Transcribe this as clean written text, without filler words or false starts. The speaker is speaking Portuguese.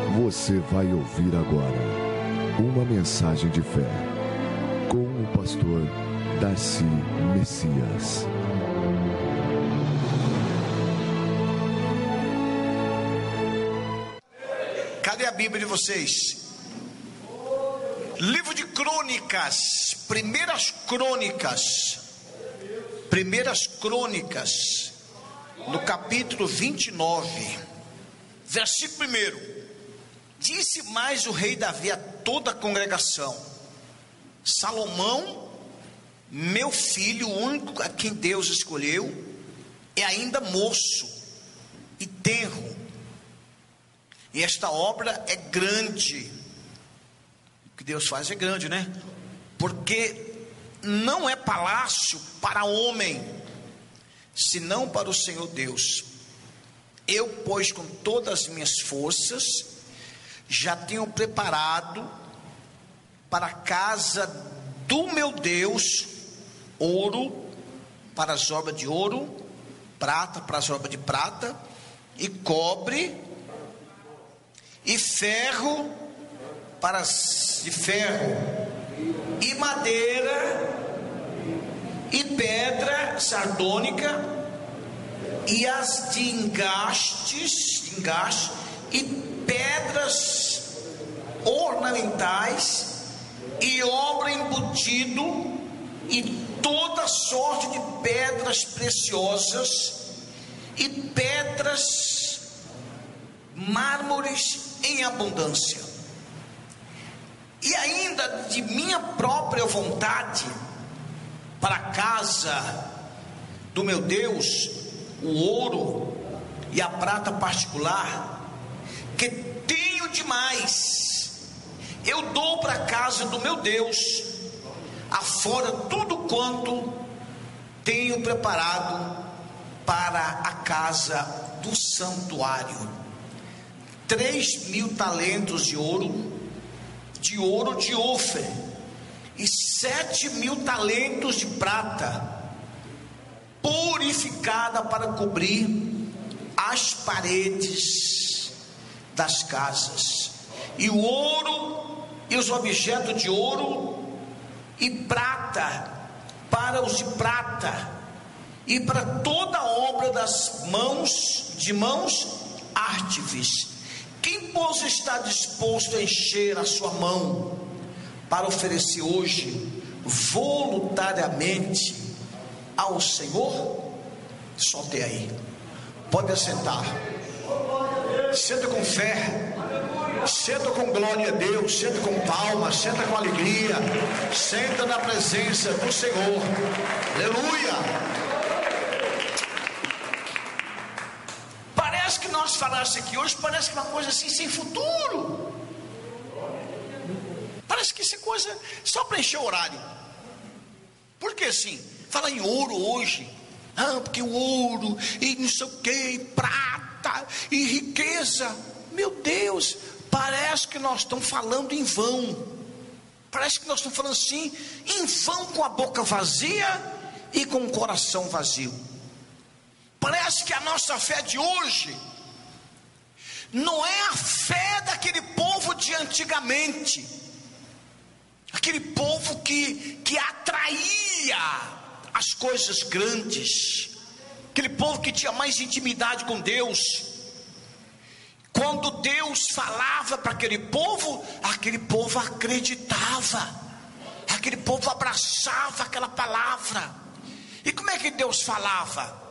Você vai ouvir agora uma mensagem de fé com o pastor Darcy Messias. Cadê a Bíblia de vocês? Livro de Crônicas, Primeiras Crônicas, no capítulo 29, versículo 1. Disse mais o rei Davi a toda a congregação: Salomão, meu filho, o único a quem Deus escolheu, é ainda moço e tenro, e esta obra é grande. O que Deus faz é grande, né? Porque não é palácio para homem, senão para o Senhor Deus. Eu, pois, com todas as minhas forças, já tenho preparado para a casa do meu Deus ouro para as obras de ouro, prata para as obras de prata, e cobre e ferro para as de ferro, e madeira e pedra sardônica, e as de engaste e pedras ornamentais, e obra embutido, e toda sorte de pedras preciosas, e pedras, mármores em abundância. E ainda de minha própria vontade, para a casa do meu Deus, o ouro e a prata particular, que tenho demais, eu dou para a casa do meu Deus, afora tudo quanto tenho preparado para a casa do santuário: 3.000 talentos de ouro de Ofir, e 7.000 talentos de prata purificada, para cobrir as paredes das casas, e o ouro e os objetos de ouro e prata para os de prata, e para toda a obra das mãos ártives. Quem, pois, está disposto a encher a sua mão para oferecer hoje voluntariamente ao Senhor? Solte aí, pode assentar. Senta com fé, senta com glória a Deus, senta com palmas, senta com alegria, senta na presença do Senhor. Aleluia. Parece que nós falasse aqui hoje, parece que uma coisa assim sem futuro. Parece que isso é coisa só para encher o horário. Porque assim, fala em ouro hoje, porque o ouro e não sei o que, prata e riqueza. Meu Deus, parece que nós estamos falando em vão. Parece que nós estamos falando assim, em vão, com a boca vazia e com o coração vazio. Parece que a nossa fé de hoje não é a fé daquele povo de antigamente, aquele povo que atraía as coisas grandes, aquele povo que tinha mais intimidade com Deus. Quando Deus falava para aquele povo acreditava, aquele povo abraçava aquela palavra. E como é que Deus falava?